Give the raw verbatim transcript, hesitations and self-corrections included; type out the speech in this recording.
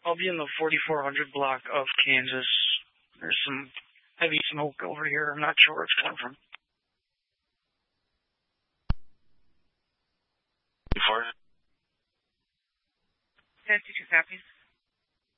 I'll be in the forty-four hundred block of Kansas. There's some heavy smoke over here. I'm not sure where it's coming from. Before? ten two two copies.